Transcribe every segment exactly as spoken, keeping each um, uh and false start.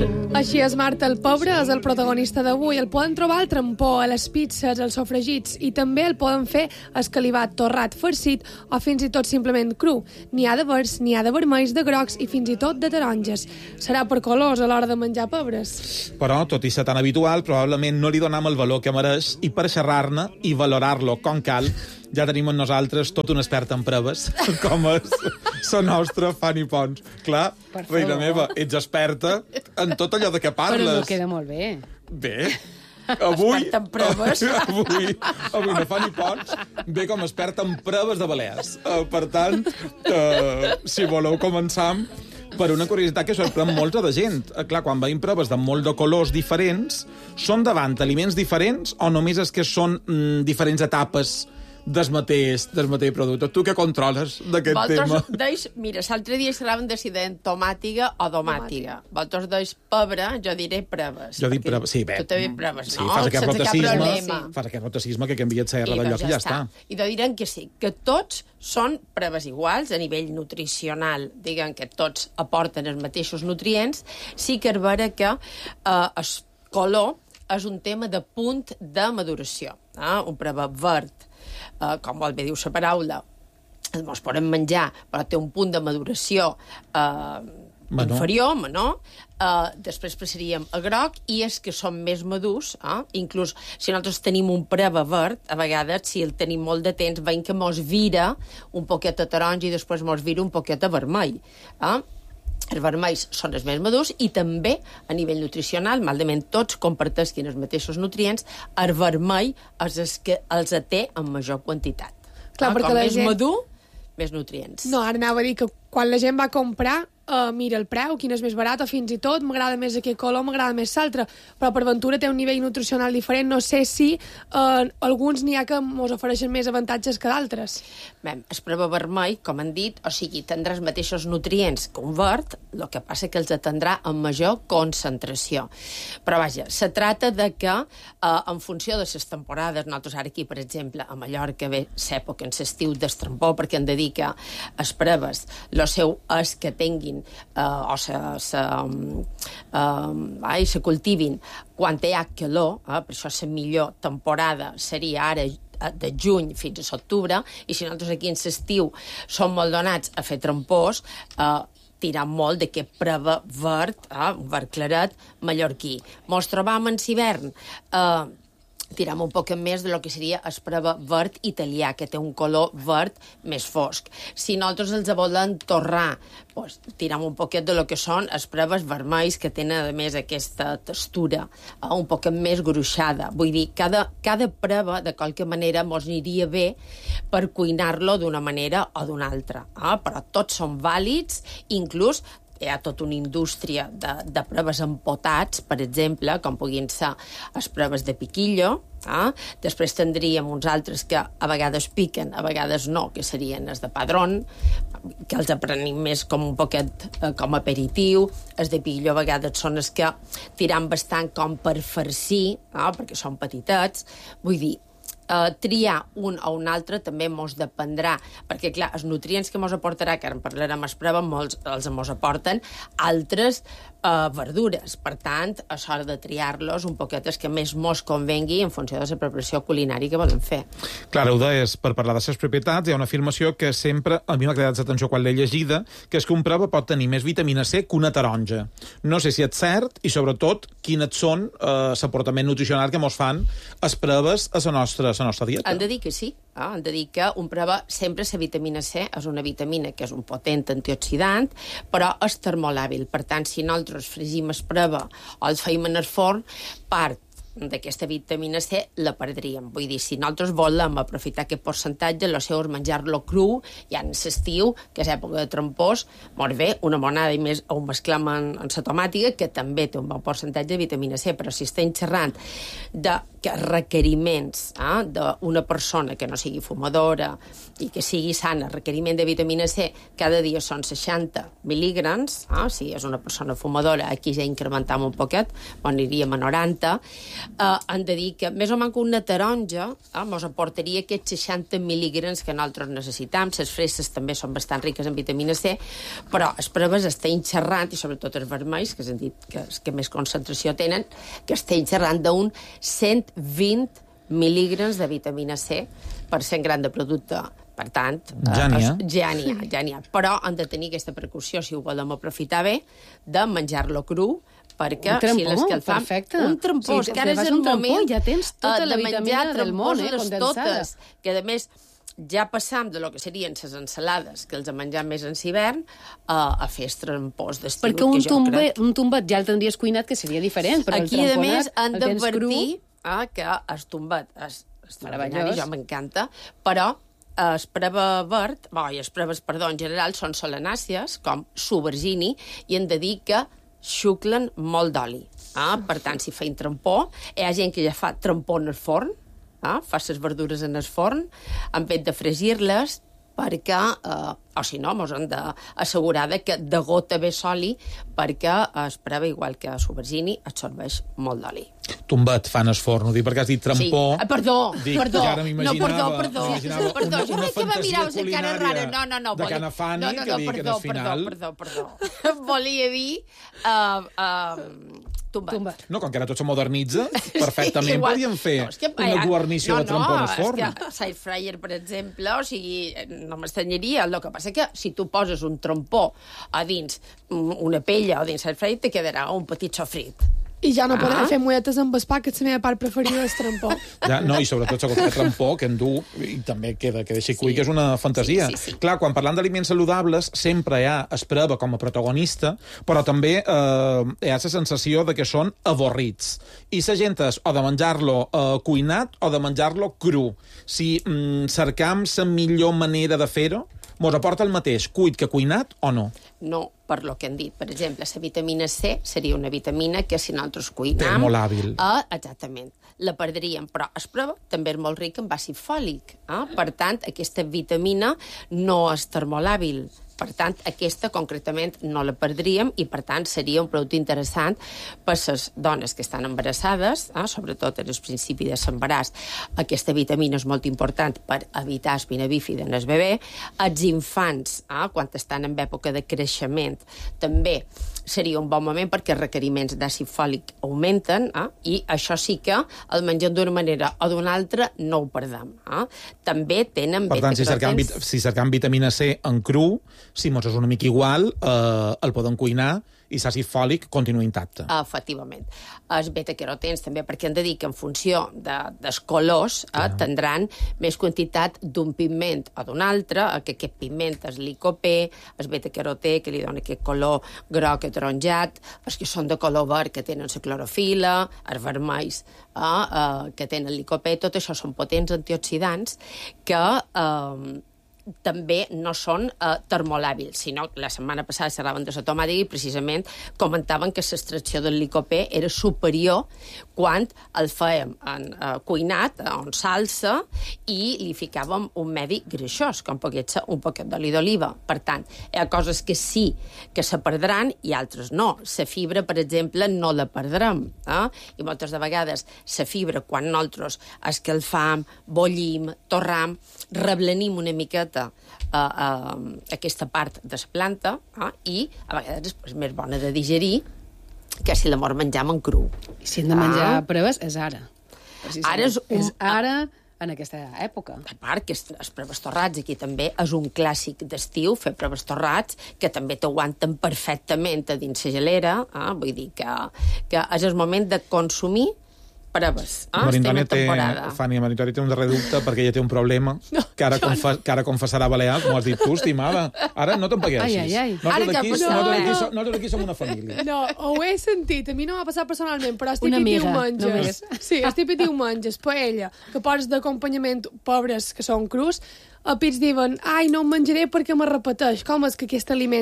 Així és, Marta, el pobre és el protagonista d'avui. El poden trobar al trampó, a les pizzas, als sofregits, i també el poden fer escalivat, torrat, farcit o fins i tot simplement cru. N'hi ha de verds, n'hi ha de vermells, de grocs i fins i tot de taronges. Serà per colors a l'hora de menjar pebres. Però, tot i ser tan habitual, probablement no li donam el valor que mereix, i per xerrar-ne i valorar-lo com cal, ja tenim amb nosaltres tot un expert en proves, com és la nostra Fanny Pons. Clar, reina meva, ets experta en tot allò de què parles. Però no queda molt bé. Bé, avui... Experta en proves. Avui, avui la Fanny Pons ve com a experta en proves de Balears. Uh, per tant, uh, si voleu començar per una curiositat que sorprèn molta de gent. Uh, clar, quan veiem proves de molt de colors diferents, són davant aliments diferents o només és que són mm, diferents etapes del mateix, del mateix producte? Tu què controles d'aquest tema? Vosaltres deis, mira, l'altre dia parlàvem de si deien tomàtiga o domàtiga. Vosaltres deis pebre, jo diré preves. Jo dic preves, sí, bé. Tu també preves, sí, no? fas aquest Sense cap rotacisme, problema. fas aquest rotacisme que canvia el C R d'allò, doncs que ja està. I de direm que sí, que tots són preves iguals a nivell nutricional, diguen que tots aporten els mateixos nutrients, sí que és vera que eh, el color és un tema de punt de maduració. Eh? Un preve verd, Uh, com molt bé diu la paraula, ens podem menjar, però té un punt de maduració uh, menor. inferior, menor. Uh, després passaríem a groc, i és que són més madurs. Eh? Inclús si nosaltres tenim un preve verd, a vegades, si el tenim molt de temps, veiem que mos vira un poquet a taronja i després mos vira un poquet a vermell. Eh? Els vermells són els més madurs i també, a nivell nutricional, malament tots comparteixen els mateixos nutrients, el vermell és el que els té en major quantitat. Clar, ah, perquè Com la més gent... madur, més nutrients. No, ara anava a dir que quan la gent va comprar, uh, mira el preu, quin és més barat, o fins i tot m'agrada més aquest color, m'agrada més l'altre, però per ventura té un nivell nutricional diferent. No sé si uh, alguns n'hi ha que ens ofereixen més avantatges que d'altres. Bé, el preve vermell, com han dit, o sigui, tindrà els mateixos nutrients que un verd, el que passa que els atendrà en major concentració. Però vaja, se trata de que, eh, en funció de les temporades, nosaltres ara aquí, per exemple, a Mallorca, ve l'època en l'estiu d'estrampó, perquè han de dir que els preves, el seu és que tinguin eh, o se, se, eh, ai, se cultivin quan hi ha calor, eh, per això la millor temporada seria ara de juny fins a l'octubre, i si nosaltres aquí en l'estiu som molt donats a fer trampós, eh, tirar molt d'aquest preve verd, eh, un verd claret, mallorquí. Mos trobam en l'hivern, eh, tiram un poc més de lo que seria el preve verd italià, que té un color verd més fosc. Si nosaltres els volem torrar, pues, tiram un poquet de lo que són els preves vermells, que tenen, a més, aquesta textura eh, un poquet més gruixada. Vull dir, cada, cada preve, de qualque manera, mos aniria bé per cuinar-lo d'una manera o d'una altra. Eh? Però tots són vàlids, inclús hi ha tota una indústria de, de preves empotats, per exemple, com puguin ser les preves de piquillo. Eh? Després tindríem uns altres que a vegades piquen, a vegades no, que serien els de padrón, que els aprenem més com un poquet eh, com aperitiu. Els de piquillo a vegades són els que tiran bastant com per farcir, eh? perquè són petitets. Vull dir, Uh, triar un o un altre també mos dependrà, perquè clar, els nutrients que mos aportarà, que ara en parlarem es preva, molts els mos aporten altres uh, verdures. Per tant, a l'hora de triar-los un poquet és que més mos convengui en funció de la preparació culinària que volem fer. Clar, ho deies, per parlar de les propietats, hi ha una afirmació que sempre a mi m'ha cridat l'atenció quan l'he llegida, que és que un preve pot tenir més vitamina C que una taronja. No sé si és cert, i sobretot quines són eh, l'aportament nutricional que mos fan les preves a la nostra la nostra dieta. Han de dir que sí. Eh? Han de dir que un preve, sempre la vitamina C és una vitamina que és un potent antioxidant, però és termolàbil. Per tant, si nosaltres fregim el preve o el feim en el forn, part d'aquesta vitamina C la perdríem. Vull dir, si nosaltres volem aprofitar aquest percentatge, el seu és menjar-lo cru, ja en l'estiu, que és època de trampós, molt bé, una monada i més ho mesclam en, en la tomàtica, que també té un bon percentatge de vitamina C, però si estem xerrant de que requeriments eh, d'una persona que no sigui fumadora i que sigui sana, requeriment de vitamina C cada dia són seixanta mil·lígrams, eh, si és una persona fumadora, aquí ja incrementam un poquet, o aniríem a noranta, eh, han de dir que més o menys una taronja eh, mos aportaria aquests seixanta mil·lígrams que nosaltres necessitam. Les fresses també són bastant riques en vitamina C, però les proves estan xerrant, i sobretot els vermells, que s'han dit que, que més concentració tenen, que estan xerrant d'un cent vint mil·lígrams de vitamina C per cent gran de producte. Per tant, ja n'hi ha. Eh, ja n'hi ha, ja n'hi ha. Però han de tenir aquesta precaució, si ho volem aprofitar bé, de menjar-lo cru, perquè un trampó, si l'escalfam... perfecte. Un trampó, sí, que ara és el un trampó, moment ja tens tota uh, la de vitamina menjar del món, eh, condensada. totes, que a més ja passam de lo que serien les ensalades, que els hem menjat més en hivern, uh, a fer trampós d'estiu. Perquè un, que jo tombe, crec... un tombat ja el tindries cuinat, que seria diferent, però Aquí, el a tramponat més, han el tens d'advertir cru. eh, que el tombat és extraordinari, Meravellós. jo m'encanta, però es preva verd, bo, i es preves, perdó, en general, són solanàcies, com subergini, i hem de dir que xuclen molt d'oli. Eh? Per tant, si feim trampó, hi ha gent que ja fa trampó en el forn, eh? fa les verdures en el forn, en vez de fregir-les, perquè, eh, o si no, mos hem d'assegurar que de gota bé s'oli, perquè es preva, igual que subergini, absorbeix molt d'oli. Tombat fan es forn, ho dic perquè has dit trampó. Sí. Ah, perdó, dic, perdó. Ja ara No, perdó, perdó. m'imaginava Perdó, una, jo una crec que va mirar fantasia la cara rara. No, no, no. de volia... Canafani, no, no, no, que dic perdó, que al final... Perdó, perdó, perdó. Volia dir... Uh, uh, tombat. Tombat. No, com que ara tot se modernitza, perfectament Sí, igual. podríem fer No, és que, una ja, guarnició no, de trampó en el forn. No, no, és que Airfryer, per exemple, o sigui, no m'estranyaria. El que passa que si tu poses un trampó a dins una pella o dins Airfryer, te quedarà un petit sofrit. I ja no Ah. podré fer mulletes amb el pa, que és la meva part preferida del trampó. Ja, no, i sobretot segons que trampó, que en du, i també queda, queda així cuit, Sí. que és una fantasia. Sí, sí, sí. Clar, quan parlant d'aliments saludables, sempre hi ha es preva com a protagonista, però també eh, hi ha la sensació de que són avorrits. I la gent és o de menjar-lo eh, cuinat o de menjar-lo cru. Si mm, cercam la millor manera de fer-ho, mos aporta el mateix cuit que cuinat o no? No, per lo que hem dit. Per exemple, la vitamina C seria una vitamina que si nosaltres cuinam... Termolàbil. Eh, exactament. La perdríem, però es prova també és molt ric en àcid fòlic. Eh? Per tant, aquesta vitamina no és termolàbil. Per tant, aquesta concretament no la perdríem i, per tant, seria un producte interessant per les dones que estan embarassades, eh, sobretot en el principi de l'embaràs. Aquesta vitamina és molt important per evitar espina bífida en el bebè. Els infants, eh, quan estan en època de creixement, també seria un bon moment perquè els requeriments d'àcid fòlic augmenten, eh, i això sí que el mengem d'una manera o d'una altra no ho perdem. Eh. També tenen Per tant, si cercam, beta-carotens... vit si cercam vitamina C en cru, si mos és una mica igual, eh, el podem cuinar i l'àcid fòlic continua intacte. Efectivament. Els beta-carotens també, perquè hem de dir que en funció de, dels colors eh, tindran més quantitat d'un pigment o d'un altre, eh, que aquest pigment és licopè, el beta-carotè, que li dona aquest color groc ataronjat, els que són de color verd, que tenen la clorofila, els vermells, eh, eh, que tenen licopè, tot això són potents antioxidants que... Eh, també no són eh, termolàbils, sinó que la setmana passada xerraven de la tomàtica i precisament comentaven que l'extracció del licopè era superior quan el fèiem en eh, cuinat, en salsa, i li ficàvem un medi greixós, com pogués ser un poquet d'oli d'oliva. Per tant, hi ha coses que sí que se perdran i altres no. La fibra, per exemple, no la perdrem. Eh? I moltes de vegades la fibra, quan nosaltres escalfam, bollim, torram, reblenim una miqueta Uh, uh, aquesta part de la planta, uh, i a vegades és més bona de digerir que si la mort menjam en cru. I si hem de menjar Ah. proves, és ara. Ara és un- és ara, en aquesta època. A part, que els preves torrats, aquí també és un clàssic d'estiu, fer preves torrats, que també t'aguanten perfectament a dins la gelera, eh? Vull dir que, que és el moment de consumir preves. Ah, estem Marintònia en té, temporada. Fanny, Marintònia té un darrer dubte perquè ella té un problema no, que, ara confa, que ara confessarà Balear, m'ho has dit tu, estimada. Ara no t'empagueixis. Ai, ai, ai. Nosaltres Ara aquí, ja, nosaltres no, aquí, no. som- nosaltres aquí som una família. No, ho he sentit. A mi no m'ha passat personalment, però estic Una i amiga, diumenges. Sí, estic i diumenges, paella, que pots d'acompanyament pobres que són crus, a pits diuen, ai, no em menjaré perquè me repeteix. Com és que aquest aliment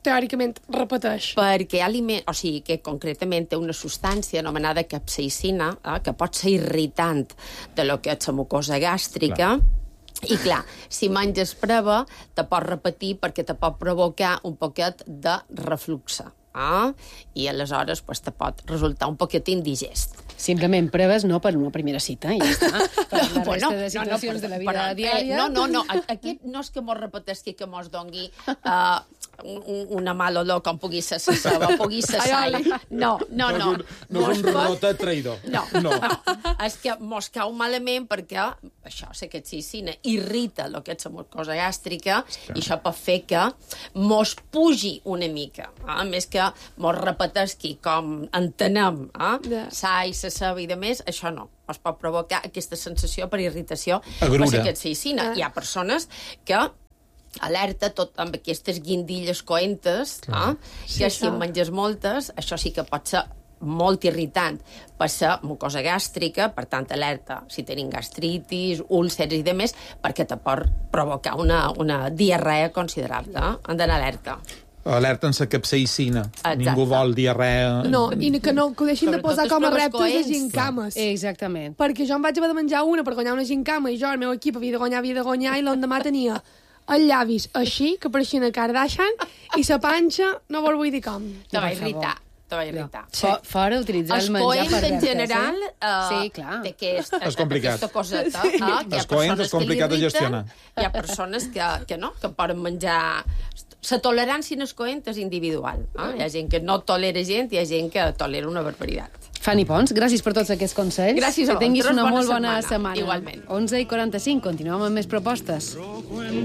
teòricament repeteix? Perquè aliment, o sigui, que concretament té una substància anomenada capsaicina, eh, que pot ser irritant de lo que és la mucosa gàstrica. Clar. I clar, si menges preva, te pot repetir perquè te pot provocar un poquet de refluxe. Ah? I aleshores pues, te pot resultar un poquet indigest. Simplement proves no per una primera cita, i ja està. Per la resta Bueno, de situacions no, no, de la vida però, diària... Eh, no, no, no. Aquest no és que mos repetesqui que mos dongui uh, un, una mala olor com pugui ser la ceba, pugui ser sal. No, no, no. No és un, no és un rotet traïdor. No, no, no. És que mos cau malament perquè això, la capsaicina, irrita el que és la mucosa gàstrica i això pot fer que mos pugi una mica. A més que mos repetesqui com entenem, eh? Yeah. Sa i sa ceba i de més, això no. Es pot provocar aquesta sensació per irritació Agrura. per la capsaicina. Ah. Hi ha persones que alerta tot amb aquestes guindilles coentes, eh? Sí, que si en això. menges moltes, això sí que pot ser molt irritant per la mucosa gàstrica, per tant, alerta si tenim gastritis, úlcers i demés, perquè te pot provocar una, una diarrea considerable. Eh? Han d'anar alerta. Alerta en la capsaicina. Exacte. Ningú vol diarrea... No, i que no que ho deixin de Sobretot posar les com a proves reptes de coents. gincames. Exactament. Perquè jo em vaig haver de menjar una per guanyar una gincama i jo, el meu equip, havia de guanyar, havia de guanyar, i l'endemà tenia els llavis així, que pareixien a Kardashian, i la panxa, no vol vull dir com. Te va per irritar. Te va irritar. Sí. Fora utilitzar Els el menjar coents, per en reptes, general, eh? uh, Sí, clar. té aquest, És complicat. aquesta coseta. Sí. Uh, Els coents és complicat de gestionar. Hi ha persones que, que no, que poden menjar... La tolerància en el coent és individual. Eh? Hi ha gent que no tolera gent i hi ha gent que tolera una barbaritat. Fanny Pons, gràcies per tots aquests consells. Gràcies a Que tinguis vosaltres, una bona molt bona setmana. setmana. Igualment. onze i quaranta-cinc, continuem amb més propostes.